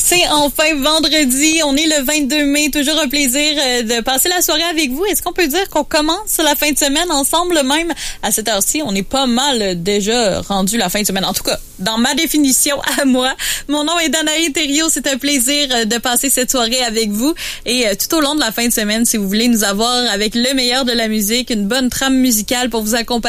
C'est enfin vendredi, on est le 22 mai, toujours un plaisir de passer la soirée avec vous. Est-ce qu'on peut dire qu'on commence la fin de semaine ensemble même? À cette heure-ci, on est pas mal déjà rendu la fin de semaine. En tout cas, dans ma définition à moi. Mon nom est Danae Thériault, c'est un plaisir de passer cette soirée avec vous. Et tout au long de la fin de semaine, si vous voulez nous avoir avec le meilleur de la musique, une bonne trame musicale pour vous accompagner,